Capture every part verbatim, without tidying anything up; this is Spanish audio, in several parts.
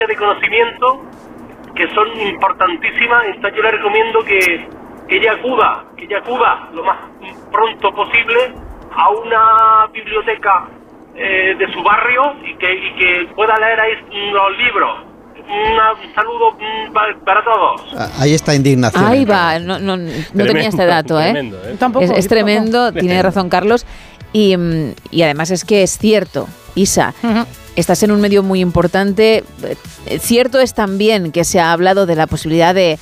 de conocimiento que son importantísimas. Entonces yo le recomiendo que, que ella acuda, que ella acuda lo más pronto posible a una biblioteca eh, de su barrio y que, y que pueda leer ahí los libros. Una, un saludo para, para todos. Ahí está indignación. Ahí va, no, no, no tremendo, tenía este dato, ¿eh? Tremendo, ¿eh? Tampoco, es, es tremendo, tiene razón Carlos. Y, y además es que es cierto, Isa, uh-huh. estás en un medio muy importante. Cierto es también que se ha hablado de la posibilidad de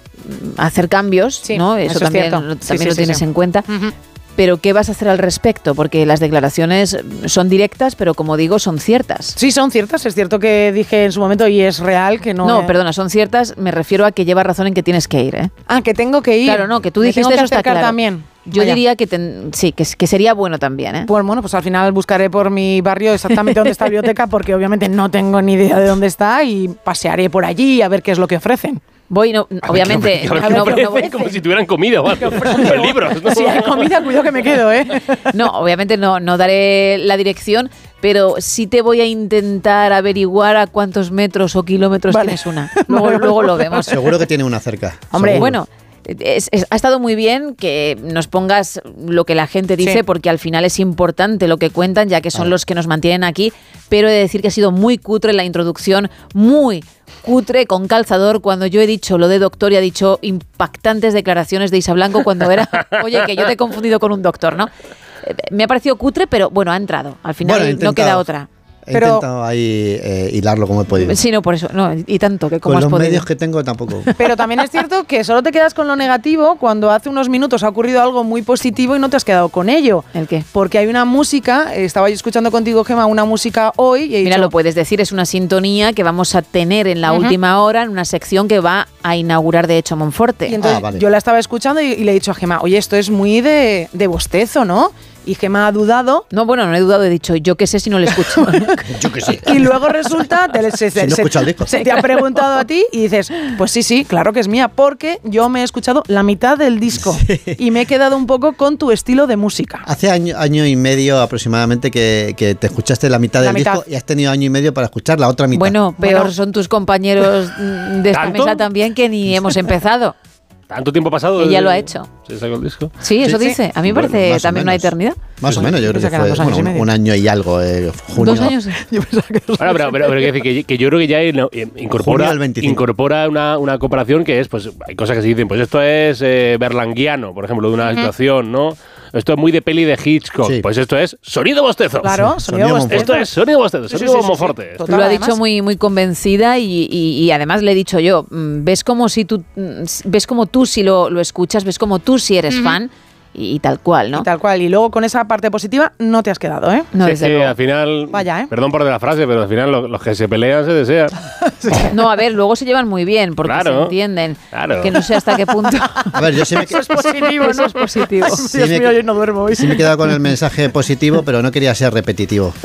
hacer cambios, sí, ¿no? Eso, eso también, también sí, sí, lo sí, tienes sí. en cuenta. Uh-huh. Pero ¿qué vas a hacer al respecto? Porque las declaraciones son directas, pero como digo, son ciertas. Sí, son ciertas. Es cierto que dije en su momento y es real que no... No, es... perdona, son ciertas. Me refiero a que llevas razón en que tienes que ir, ¿eh? Ah, que tengo que ir. Claro, no, que tú me dijiste tengo que eso está claro. también. Yo Vaya. diría que ten, sí, que, que sería bueno también, ¿eh? Pues bueno, pues al final buscaré por mi barrio exactamente dónde está la biblioteca, porque obviamente no tengo ni idea de dónde está y pasearé por allí a ver qué es lo que ofrecen. Voy, no, obviamente, no, no, no, no, como si tuvieran comida o algo. Los libros. ¿No? Si hay comida, cuidado que me quedo, ¿eh? No, obviamente no, no daré la dirección, pero sí te voy a intentar averiguar a cuántos metros o kilómetros vale. tienes una. Luego, vale. luego lo vemos. Seguro que tiene una cerca. Hombre, seguro. bueno. Es, es, ha estado muy bien que nos pongas lo que la gente dice, sí. porque al final es importante lo que cuentan, ya que son ah. los que nos mantienen aquí, pero he de decir que ha sido muy cutre la introducción, muy cutre, con calzador, cuando yo he dicho lo de doctor y ha dicho impactantes declaraciones de Isa Blanco cuando era, oye, que yo te he confundido con un doctor, ¿no? Me ha parecido cutre, pero bueno, ha entrado, al final bueno, no queda otra. He pero, intentado ahí eh, hilarlo como he podido. Sí, no, por eso. No, y tanto que como con has los podido. medios que tengo tampoco. Pero también es cierto que solo te quedas con lo negativo cuando hace unos minutos ha ocurrido algo muy positivo y no te has quedado con ello. ¿El qué? Porque hay una música, estaba yo escuchando contigo, Gemma, una música hoy. Y he Mira, dicho, lo puedes decir, es una sintonía que vamos a tener en la uh-huh. última hora en una sección que va a inaugurar de hecho Monforte. Y entonces ah, vale. yo la estaba escuchando y, y le he dicho a Gemma, oye, esto es muy de, de bostezo, ¿no? Y Gemma ha dudado. No, bueno, no he dudado, he dicho, yo qué sé si no le escucho. Yo qué sé. Y luego resulta, te, se, si no se, escucha el disco. se te ha preguntado a ti y dices, pues sí, sí, claro que es mía, porque yo me he escuchado la mitad del disco sí. y me he quedado un poco con tu estilo de música. Hace año, año y medio aproximadamente que, que te escuchaste la mitad la del mitad. disco y has tenido año y medio para escuchar la otra mitad. Bueno, peor bueno. son tus compañeros de esta ¿Tanto? mesa también que ni hemos empezado. ¿Tanto tiempo pasado? Ella lo ha hecho. ¿Se sacó el disco? Sí, eso sí, dice. A mí me bueno, parece también una eternidad. Más o menos, yo creo que fue bueno, un, un año y algo. Eh, junio. ¿Dos años? Yo que bueno, pero, pero, pero que, que yo creo que ya incorpora, incorpora una, una comparación que es, pues hay cosas que se dicen, pues esto es eh, berlanguiano, por ejemplo, de una uh-huh. situación, ¿no? Esto es muy de peli de Hitchcock. Sí. Pues esto es sonido bostezo. Claro, sí, sonido, sonido bostezo. Esto es sonido bostezo, sonido sí, sí, sí, Monforte. Sí, sí. Lo ha dicho muy, muy convencida y, y, y además le he dicho yo, ves como si tú, ves como tú si lo, lo escuchas, ves como tú si eres uh-huh. fan. Y, y tal cual, ¿no? Y tal cual. Y luego con esa parte positiva no te has quedado, ¿eh? No, sí, desde sí, luego. Al final, Vaya, ¿eh? Perdón por la frase, pero al final los, los que se pelean se desean. Sí. No, a ver, luego se llevan muy bien porque claro, se entienden. Claro. Que no sé hasta qué punto. A ver, yo sí me... Eso es positivo, ¿no? Eso es positivo. Sí Dios me... mío, yo no duermo hoy. Sí me he quedado con el mensaje positivo, pero no quería ser repetitivo.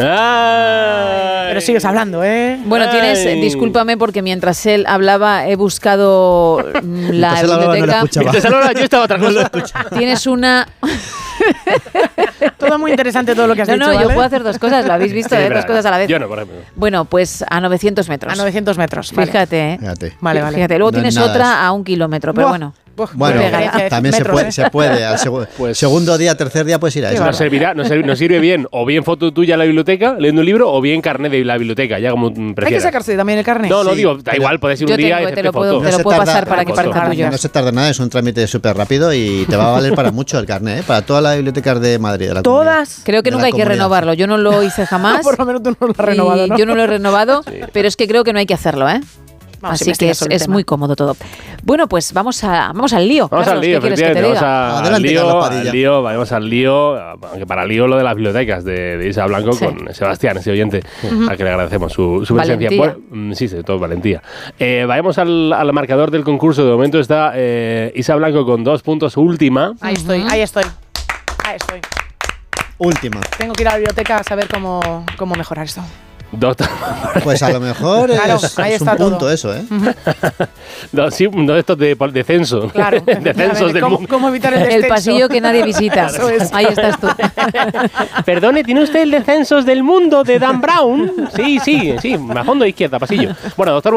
Ay. Pero sigues hablando, ¿eh? Bueno, tienes, Ay. discúlpame porque mientras él hablaba he buscado la biblioteca. Mientras él hablaba yo estaba otra cosa. Tienes una... Todo muy interesante todo lo que has no, dicho, No, no, ¿vale? yo puedo hacer dos cosas, lo habéis visto, sí, ¿eh? Dos cosas a la vez. Yo no, por ejemplo. Bueno, pues a novecientos metros. A novecientos metros, vale. Fíjate, ¿eh? Fíjate. Vale, vale. Fíjate, luego no tienes otra a un kilómetro, pero Buah. bueno. Bueno, también metros, se puede, ¿eh? se puede. Al seg- pues, segundo día, tercer día puedes ir a eso. Nos servirá, nos, sirve, nos sirve bien o bien foto tuya en la biblioteca leyendo un libro o bien carnet de la biblioteca, ya como prefieras. ¿Hay que sacarse también el carnet? No, no, sí, digo, da igual, puedes ir un día tengo, y te lo puedo, foto. te lo no puedo tarda, pasar para que parezca tuyo. No se tarda nada, es un trámite súper rápido y te va a valer para mucho el carnet, ¿eh? Para todas las bibliotecas de Madrid. De la ¿Todas? Comunidad. Creo que de nunca hay que comunidad. renovarlo. Yo no lo hice jamás. Por lo menos tú no lo has renovado, ¿no? Yo no lo he renovado, sí. Pero es que creo que no hay que hacerlo, ¿eh? Vamos, Así que es, es muy cómodo todo. Bueno, pues vamos a vamos al lío. Vamos Carlos, al lío, ¿qué quieres que te vamos diga? a, Adelante, al lío, Carlos al lío, vamos al lío, aunque para lío lo de las bibliotecas de, de Isa Blanco sí. Con Sebastián, ese oyente, uh-huh. al que le agradecemos su, su presencia. Bueno, sí, sí, todo valentía. Eh, vayamos al, al marcador del concurso. De momento está eh, Isa Blanco con dos puntos, última. Ahí estoy, ahí estoy, ahí estoy. Última. Tengo que ir a la biblioteca a saber cómo, cómo mejorar esto. Doctor, pues a lo mejor claro, es, es un punto todo. Eso, ¿eh? no, sí, no estos de descenso. Claro. Descensos del ¿Cómo, mundo. ¿Cómo evitar el descenso? El pasillo que nadie visita. Es. Ahí estás tú. Perdone, ¿tiene usted el descensos del mundo de Dan Brown? Sí, sí, sí, a fondo izquierda, pasillo. Bueno, doctor